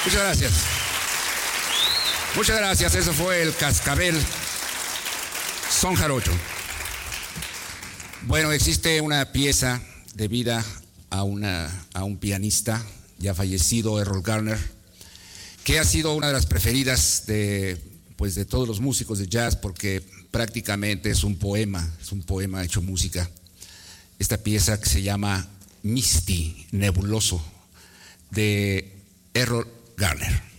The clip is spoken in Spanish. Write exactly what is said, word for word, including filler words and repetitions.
Muchas gracias. Muchas gracias. Eso fue el Cascabel Son Jarocho. Bueno, existe una pieza debida a, una, a un pianista ya fallecido, Errol Garner, que ha sido una de las preferidas de, pues, de todos los músicos de jazz, porque prácticamente es un poema, es un poema hecho música. Esta pieza que se llama Misty, Nebuloso, de Errol Garner.